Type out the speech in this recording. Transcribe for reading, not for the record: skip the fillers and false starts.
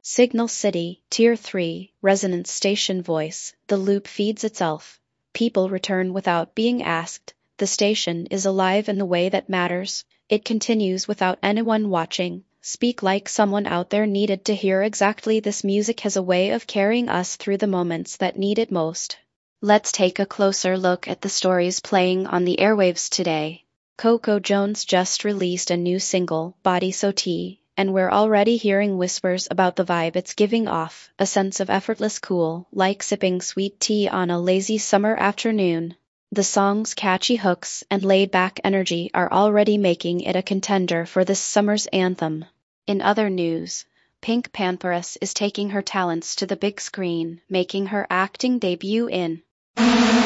Signal City, Tier 3, Resonance Station Voice, the loop feeds itself. People return without being asked. The station is alive in the way that matters. It continues without anyone watching. Speak like someone out there needed to hear exactly this. Music has a way of carrying us through the moments that need it most. Let's take a closer look at the stories playing on the airwaves today. Coco Jones just released a new single, Body So Tea, and we're already hearing whispers about the vibe it's giving off, a sense of effortless cool, like sipping sweet tea on a lazy summer afternoon. The song's catchy hooks and laid-back energy are already making it a contender for this summer's anthem. In other news, Pink Pantheress is taking her talents to the big screen, making her acting debut in